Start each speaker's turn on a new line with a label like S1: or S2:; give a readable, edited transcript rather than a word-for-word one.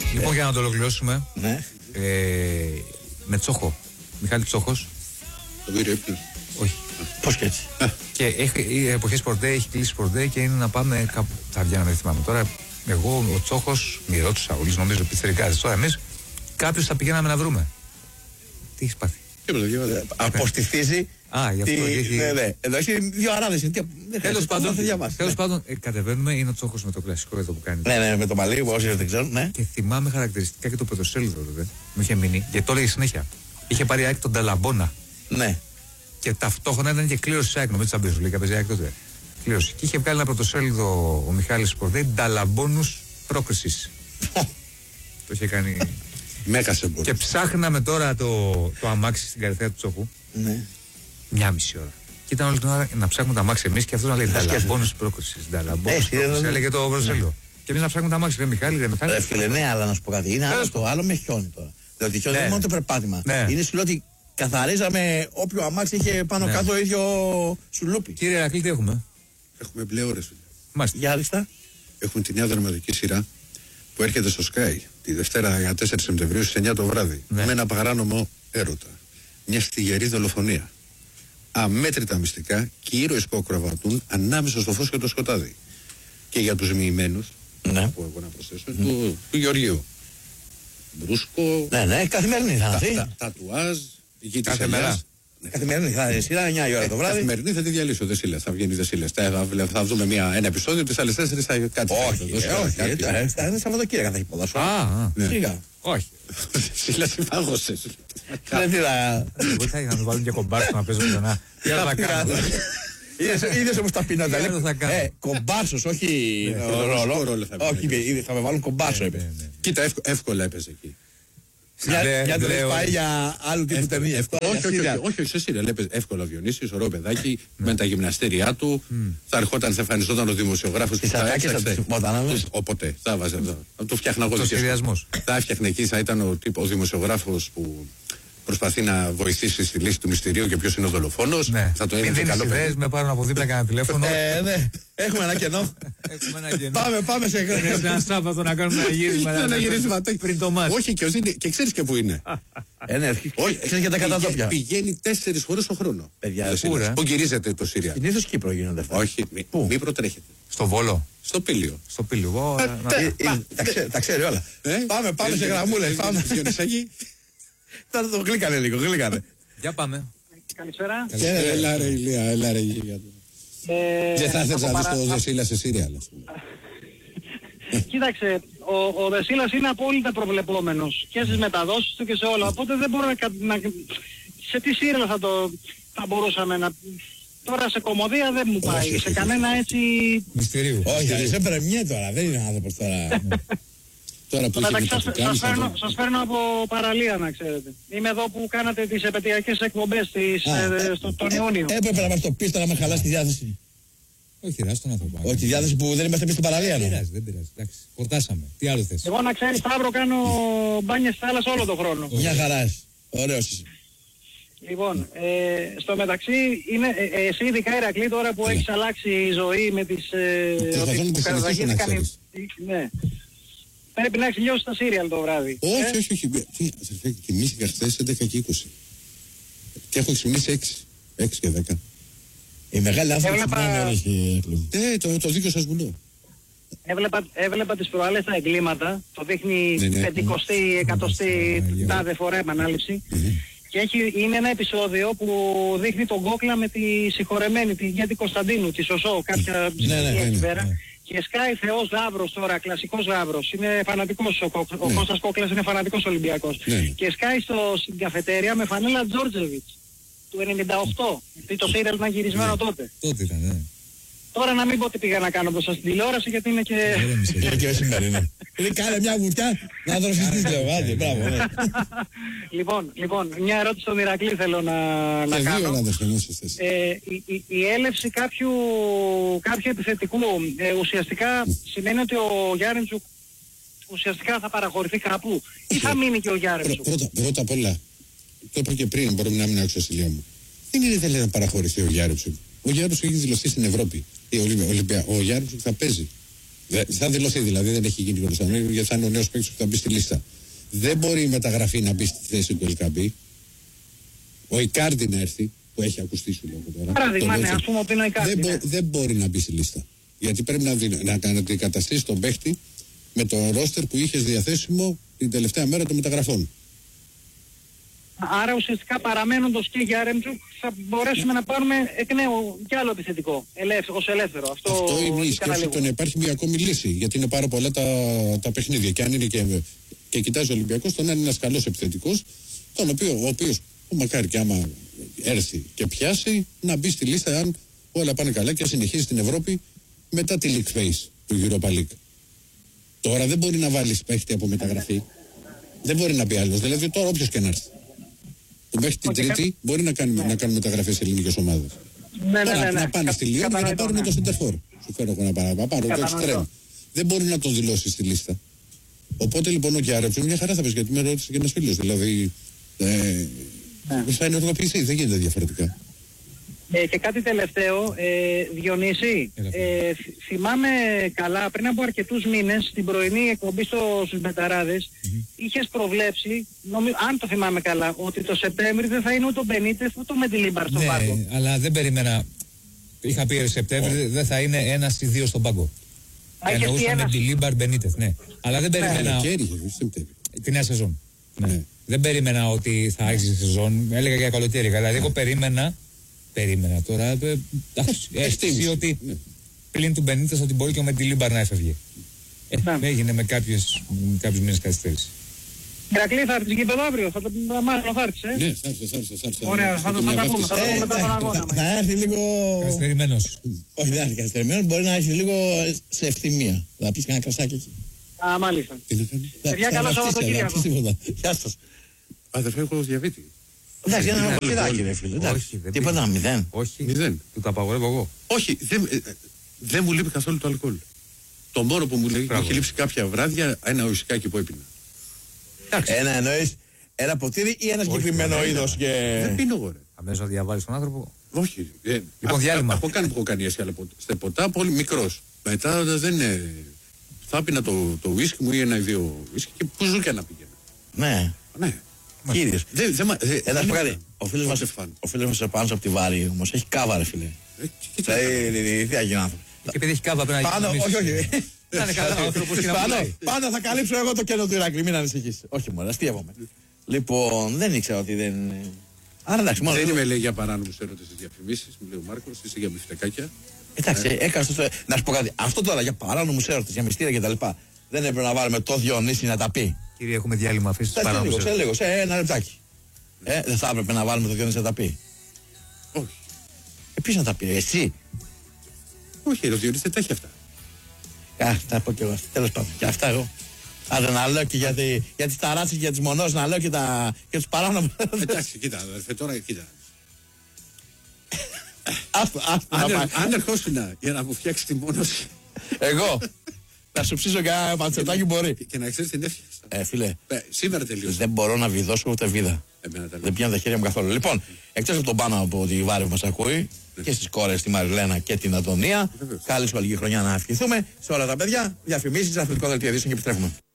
S1: Λοιπόν, για να το ολοκληρώσουμε.
S2: Ναι.
S1: Με Τσόχο. Μιχάλη Τσόχος.
S3: Το πήρε ύπνος.
S1: Όχι.
S2: Πώς και έτσι.
S1: Και η εποχή Sport Day έχει κλείσει Sport Day και είναι να πάμε κάπου. Θα βγαίναμε, δεν θυμάμαι τώρα. Εγώ, ο Τσόχος, Μυρότσος, Αγουλής, νομίζω πιτσιρικάδες. Τώρα εμείς κάποιους θα πηγαίναμε να βρούμε. Τι έχεις πάθει?
S2: Αποστηθίζει.
S1: Γι' αυτό έχει.
S2: Ναι. Εδώ έχει δύο αράδες.
S1: Τέλος πάντων, κατεβαίνουμε. Είναι ο Τσόχος με το κλασικό εδώ που κάνει.
S2: Ναι, με το μαλλί, όσοι δεν ξέρουν. Ναι.
S1: Και θυμάμαι χαρακτηριστικά και το πρωτοσέλιδο βέβαια. Μου είχε μείνει, γιατί το έλεγε συνέχεια. Είχε πάρει ΑΕΚ τον Ταλαμπόνα.
S2: Ναι.
S1: Και ταυτόχρονα ήταν και κλήρωση ΑΕΚ, νομίζω Champions League, παίζει ΑΕΚ τότε. Κλήρωση. Και είχε βγάλει ένα πρωτοσέλιδο ο Μιχάλης Σπορδέη, Ταλαμπόνους πρόκρισης. Το είχε κάνει.
S3: Μέκασε μπορεί.
S1: Και ψάχναμε τώρα το αμάξι στην καρδιά του Τσόχου.
S2: Ναι.
S1: 1,5 ώρα. Και ήταν όλη την ώρα να ψάχνουμε τα αμάξι εμείς και αυτό να λέει Ταλαμπόνους πρόκρισης. Ταλαμπόνους πρόκρισης. Έλεγε το πρωτοσέλιδο. Και εμείς να ψάχνουμε τα αμάξι. Ρε Μιχάλη,
S2: Φίλε, ναι, αλλά να σου πω κάτι. Είναι άλλο το άλλο με χιόνι τώρα. Δηλαδή, χιόνι δεν είναι μόνο το περπάτημα. Είναι σου λέω ότι καθαρίζαμε όποιο αμάξι είχε πάνω κάτω ίδιο σουλούπι.
S1: Κύριε Ηρακλή, τι έχουμε?
S3: Έχουμε μπλε ώρες.
S2: Για αριστα.
S3: Έχουμε τη νέα δραματική σειρά που έρχεται στο Sky τη Δευτέρα για 4 Σεπτεμβρίου στις 9 το βράδυ. Ναι. Με ένα παράνομο έρωτα. Μια στιγερή δολοφονία. Αμέτρητα μυστικά και ήρωες που ακροβατούν ανάμεσα στο φως και το σκοτάδι. Και για τους μοιημένους,
S2: ναι.
S3: που εγώ να προσθέσω, του Γεωργίου. Μπρούσκο.
S2: Ναι, καθημερινή θα δει.
S3: Τατουάζ, γη της
S2: Ελιάς. Καθημερινή θα δει σειρά 9 η ώρα το βράδυ.
S3: Καθημερινή θα τη διαλύσω, Δεσίλες. Θα βγαίνει Δεσίλες. Θα δούμε ένα επεισόδιο, τις άλλες 4 θα κάτι.
S2: Όχι, είναι Σαββατοκύριακα θα έχει ποδόσφαιρο. Σιγά.
S1: Όχι.
S3: Δεσίλες υπάγωσες.
S2: Δεν τira.
S1: Εγώ θα είχα να βάλουν και κομπάρσο να παίζω ξανά. Τι άλλο θα κάνω?
S2: Είδες όμως τα πινότα. Κομπάρσος, όχι ρόλο. Όχι, θα με βάλουν κομπάρσο, είπε.
S3: Κοίτα, εύκολα έπαιζε εκεί.
S2: Για το έχεις πάει για άλλου τύπου ταινίες.
S3: Όχι, σε σύριαλ έπαιζε εύκολα ο Διονύσης, ωραίο παιδάκι, με τα γυμναστήριά του. Θα ερχόταν, θα εμφανιζόταν ο δημοσιογράφος που θα έξαξε. Οπότε θα βάζε εδώ. Θα το φτιάχνα εγώ. Θα έφτιαχνε εκεί, θα ήταν ο δημοσιογράφος που προσπαθεί να βοηθήσει στη λύση του μυστηρίου και ποιος είναι ο δολοφόνος.
S1: Ναι.
S3: Θα το έδινε καλό παιδί.
S1: Με πάρουν από δίπλα κανένα τηλέφωνο.
S2: Ναι. Έχουμε ένα κενό. Πάμε σε
S1: ένα Σάββατο να κάνουμε ένα γύρισμα
S3: πριν το μάτι. Όχι, και ξέρεις και πού είναι.
S2: Όχι, ξέρεις και τα κατατόπια.
S3: Πηγαίνει 4 φορές το χρόνο. Πού γυρίζεται το Σύριαλ?
S2: Συνήθως Κύπρο γίνονται αυτά.
S3: Όχι, μη προτρέχετε.
S1: Στο Βόλο.
S3: Στο Πήλιο.
S1: Στο Πήλιο.
S2: Τα ξέρει όλα. Πάμε σε γραμμούλες. Τώρα το γλύκανε λίγο, γλύκανε.
S1: Για πάμε.
S4: Καλησπέρα.
S3: Έλα ρε Ηλία, έλα ρε Ηλία. Δεν θα ήθελες να δεις το Δεσίλα σε Σύριαλ.
S4: Κοίταξε, ο Δεσίλας είναι απόλυτα προβλεπόμενος και στις μεταδόσεις του και σε όλα. Οπότε δεν μπορώ να... Σε τι Σύριαλ θα μπορούσαμε να... Τώρα σε κομμωδία δεν μου πάει, σε κανένα έτσι...
S1: Μυστηρίου.
S2: Όχι, σε πρεμιέ τώρα, δεν είναι άνθρωπος τώρα.
S3: Τώρα που
S4: σας φέρνω από παραλία, να ξέρετε. Είμαι εδώ που κάνατε τις επαιτειακές εκπομπές τον Ιούνιο.
S2: Έπρεπε να μας το πεις τώρα να με χαλάσει τη διάθεση.
S1: Όχι, ράς τον άνθρωπο.
S2: Όχι, τη διάθεση που δεν είμαστε εμείς στην παραλία.
S1: Δεν πειράζει. Εντάξει, χορτάσαμε. Τι άλλο θες?
S4: Εγώ να ξέρεις, Σταύρο, κάνω μπάνιες στη θάλασσα όλο τον χρόνο.
S2: Μια χαρά. Ωραίος είσαι.
S4: Λοιπόν, στο μεταξύ, εσύ ειδικά Ηρακλή, τώρα που έχεις αλλάξει η ζωή με τις... Ναι. Πρέπει να έχεις λιώσει τα σύριαλ το βράδυ.
S3: Όχι. Κοιμήθηκα χθες 11 και 20. Και έχω ξυπνήσει 6 και 10.
S2: Η μεγάλη άνθρωποι
S3: το δίκιο σας βουλώ.
S4: Έβλεπα τις προάλλες τα εγκλήματα. Το δείχνει 50η, 100η τάδε φορά επανάληψη. Και είναι ένα επεισόδιο που δείχνει τον Κόκλα με τη συγχωρεμένη, τη Γιάννη Κωνσταντίνου, τη Σωσό, κάποια ψυχή εκεί πέρα. Και σκάει θεός Γαύρος τώρα, κλασικός Γαύρος. Είναι φανατικός ο Κώστας Κόκλας, είναι φανατικός Ολυμπιακός. Και σκάει στην καφετέρια με φανέλα Τζόρτζεβιτς του 98. Το σύριαλ ήταν γυρισμένο τότε.
S1: Τότε ήταν, ναι.
S4: Τώρα να μην πω τι πήγα να κάνω μπροστά στην τηλεόραση, γιατί είναι και...
S2: Είναι και σήμερα. Είναι κάνε μια βουτιά να δροσιστείς το βάζε. Μπράβο.
S4: Λοιπόν, μια ερώτηση στον Ηρακλή θέλω να κάνω. Η έλευση κάποιου επιθετικού ουσιαστικά σημαίνει ότι ο Γιάρεμτσουκ ουσιαστικά θα παραχωρηθεί κάπου ή θα μείνει και ο Γιάρεμτσουκ?
S3: Πρώτα απ' όλα, το είπα και πριν, μπορούμε να μην άκουσα στη Λία μου. Δεν είναι θέλει να παραχωρηθεί ο Γιάρεμτσουκ. Ο Γιάρεμτσουκ έχει δηλωθεί στην Ευρώπη. Ο Γιάρεμτσουκ θα παίζει. Θα δηλωθεί δηλαδή, δεν έχει γίνει κοντά, γιατί θα είναι ο νέος παίκτης που θα μπει στη λίστα. Δεν μπορεί η μεταγραφή να μπει στη θέση του Ελκαμπή. Ο Ικάρντι να έρθει, που έχει ακουστεί σου λόγω τώρα.
S4: Παράδειγμα, ναι, ας πούμε ότι είναι ο Ικάρντι.
S3: Δεν μπορεί να μπει στη λίστα. Γιατί πρέπει να αντικαταστήσει τον παίχτη με το ρόστερ που είχε διαθέσιμο την τελευταία μέρα των μεταγραφών.
S4: Άρα ουσιαστικά παραμένοντας και για Ρέμτζουκ θα μπορέσουμε να πάρουμε εκ νέου κι άλλο επιθετικό, ως ελεύθερο.
S3: Αυτό είναι η σκέψη του να υπάρχει μια ακόμη λύση, γιατί είναι πάρα πολλά τα παιχνίδια. Και αν είναι και κοιτάζει ο Ολυμπιακός, τον είναι ένας καλός επιθετικός, ο οποίος μακάρι και άμα έρθει και πιάσει, να μπει στη λίστα αν όλα πάνε καλά και συνεχίσει στην Ευρώπη μετά τη League Phase του Europa League. Τώρα δεν μπορεί να βάλει παίχτη από μεταγραφή. Δεν μπορεί να μπει άλλος. Δηλαδή τώρα όποιος και να έρθει. Μέχρι την Τρίτη μπορεί να κάνουμε μεταγραφές σε ελληνικές ομάδες.
S4: Ναι.
S3: Να πάνε στη Λιόν και να πάρουν το Σεντερφόρ. Σου φέρω εγώ να πάρω το εξτρέμ. Δεν μπορεί να το δηλώσει στη λίστα. Οπότε λοιπόν ο Κιάρεψος μια χαρά θα πεις, γιατί με ρώτησε και ένας φίλος. Δηλαδή θα ενεργοποιηθεί, δεν γίνεται διαφορετικά.
S4: Και κάτι τελευταίο, Διονύση, θυμάμαι καλά πριν από αρκετούς μήνες στην πρωινή εκπομπή στους Μπεταράδες είχες προβλέψει, αν το θυμάμαι καλά, ότι το Σεπτέμβρη δεν θα είναι ούτε ο Μπενίτεθ ούτε ο Μεντιλίμπαρ στον πάγκο.
S1: Ναι, αλλά δεν περίμενα. Είχα πει Σεπτέμβρη δεν θα είναι ένας ή δύο στον πάγκο. Εννοούσα Μεντιλίμπαρ, Μπενίτεθ, ναι. Αλλά δεν περίμενα. Τη νέα σεζόν. Ναι. Δεν περίμενα ότι θα άρχισε η σεζόν. Έλεγα για καλοκαίρι. Δηλαδή εγώ περίμενα τώρα. Αίσθηση ότι πλην του Μπενίτεθ ότι μπορεί και ο Μεντιλίμπαρ να έφευγε. Έγινε με κάποιους μήνες καθυστέρηση.
S4: Ηρακλή, θα έρθεις γήπεδο αύριο, μάλλον θα έρθεις,
S3: Ναι, θα έρθεις.
S4: Ωραία, θα το πούμε μετά τον αγώνα.
S2: Θα έρθει λίγο...
S1: Καθυστερημένος.
S2: Όχι, δεν θα έρθει καθυστερημένος, μπορεί να έρθει λίγο σε ευθυμία. Θα πεις κανένα κρασάκι εκεί.
S4: Α, μάλιστα.
S3: Τι να κάνει.
S4: Παιδιά, καλό Σαββατοκύριακο.
S2: Γεια σας.
S3: Αδερφέ, έχω διαβήτη.
S2: Εντάξει, ένα πειράκι ρε φίλε. Τίποτα, 0.
S1: Όχι,
S3: 0.
S1: Του τα απαγορεύω εγώ.
S3: Όχι, δεν μου λείπει καθόλου το αλκοόλ. Το μόνο που μου λέει έχει λείψει κάποια βράδια ένα ουισκάκι που έπινα.
S2: Ένα εννοείς, ένα ποτήρι ή ένα συγκεκριμένο είδος και...
S3: Δεν πίνω εγώ ρε.
S1: Αμέσως να διαβάλεις τον άνθρωπο.
S3: Όχι.
S1: Λοιπόν, διάλειμμα.
S3: Έχω κάνει που έχω κάνει έσχαλα ποτά, πολύ μικρός. Μετά δεν είναι... Θα πίνα το ουίσκι μου ή ένα ή δύο ουίσκι και που ζούκια να πήγαινα.
S2: Ναι. Κύριος. Ένα που κάνει. Ο φίλος μας επάνω από τη Βάρη όμως έχει κάβα ρε φίλε. Τι θα γίνει άνθρωπο.
S1: Και επειδή έχει κάβα πρέπει να γίνει.
S2: Όχι.
S1: Να είναι καλά άνθρωπος και να πουλάει.
S2: Πάντα θα καλύψω εγώ το κενό του Ηρακλή, μην ανησυχείς. Όχι μόνο, αστείευομαι. Λοιπόν, δεν ήξερα ότι δεν... Άρα εντάξει, μόνο...
S3: Δεν είμαι λέει για παράνομους έρωτες στις διαφημίσεις, μου λέει ο Μάρκος, είσαι για μπιφτεκάκια.
S2: Εντάξει, έκανες το... Να σου πω κάτι, αυτό τώρα για παράνομους έρωτες, για μυστήρια κτλ. Δεν έπρεπε να βάλουμε το Διονύση να τα πει.
S1: Κύριε, έχουμε διάλειμμα, αφήσεις τους παράνομους έρωτες.
S2: Σε ένα λεπτάκι. Δεν θα έπρεπε να βάλουμε το Διονύση να τα πει.
S3: Όχι.
S2: Ποιος να τα πει, εσύ.
S3: Όχι, ο Διονύσης δεν τα έχει αυτά.
S2: Θα πω και εγώ. Τέλος πάντων. Και αυτά εγώ. Άντε να λέω και για τις ταράτσες και για τις μονώσεις να λέω και τους παράνομους.
S3: Εντάξει, κοίτα, αδερφέ, τώρα κοίτα.
S2: Αν
S3: ερχόσουν για να μου φτιάξει τη μόνωση.
S2: Εγώ. Να σου ψήσω κανένα παντσετάκι μπορεί.
S3: Και να ξέρεις την έφτιαξα.
S2: Φίλε.
S3: Σήμερα τελείωσε.
S2: Δεν μπορώ να βιδώσω ούτε βίδα. Δεν πιάνω τα χέρια μου καθόλου. Λοιπόν, εκτός από τον πάνω από τη Βάρη που μας ακούει και στις κόρες, τη Μαριλένα και την Αντωνία. Καλή σχολική χρονιά να ευχηθούμε σε όλα τα παιδιά. Διαφημίσεις, αθλητικό δελτίο ειδήσεων και επιστρέφουμε.